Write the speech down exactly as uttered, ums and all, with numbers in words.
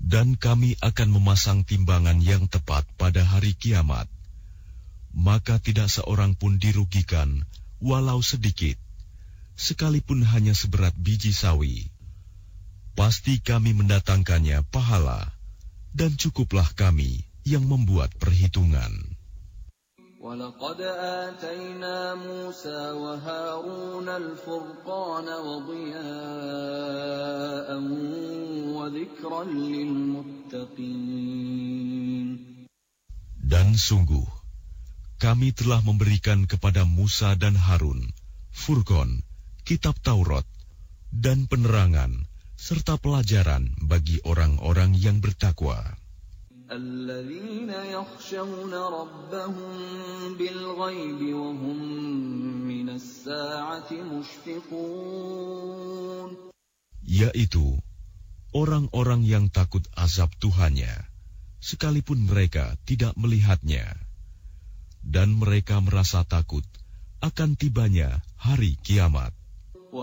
Dan kami akan memasang timbangan yang tepat pada hari kiamat. Maka tidak seorang pun dirugikan, walau sedikit, sekalipun hanya seberat biji sawi. Pasti kami mendatangkannya pahala, dan cukuplah kami yang membuat perhitungan. وَلَقَدْ آتَيْنَا مُوسَى وَهَارُونَ الْفُرْقَانَ وَضِيَاءً وَذِكْرًا لِلْمُتَّقِينَ. Dan sungguh, kami telah memberikan kepada Musa dan Harun Furqan, kitab Taurat, dan penerangan, serta pelajaran bagi orang-orang yang bertakwa. الَّذِينَ يَخْشَوْنَ رَبَّهُم بِالْغَيْبِ وَهُم مِّنَ السَّاعَةِ مُشْفِقُونَ. Yaitu orang-orang yang takut azab Tuhannya, sekalipun mereka tidak melihatnya, dan mereka merasa takut akan tibanya hari kiamat.